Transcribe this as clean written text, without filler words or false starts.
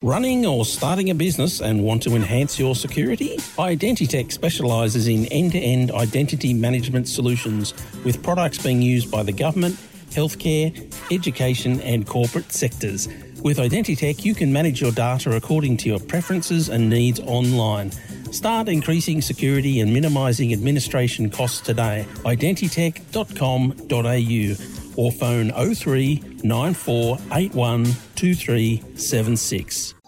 Running or starting a business and want to enhance your security? Identitech specialises in end-to-end identity management solutions with products being used by the government, healthcare, education and corporate sectors. With Identitech, you can manage your data according to your preferences and needs online. Start increasing security and minimising administration costs today. Identitech.com.au or phone 03 9481 2376.